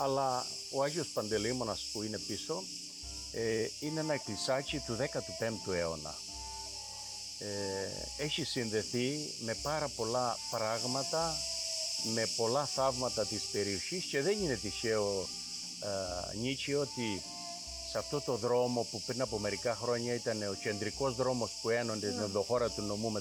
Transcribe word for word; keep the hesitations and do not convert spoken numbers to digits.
Αλλά ο Άγιος Παντελεήμονας που είναι πίσω ε, είναι ένα εκκλησάκι του δέκατου πέμπτου αιώνα. Ε, έχει συνδεθεί με πάρα πολλά πράγματα, με πολλά θαύματα της περιοχής και δεν είναι τυχαίο ε, Νίκη ότι σε αυτό το δρόμο που πριν από μερικά χρόνια ήταν ο κεντρικός δρόμος που ένωνε την ενδοχώρα του νομού με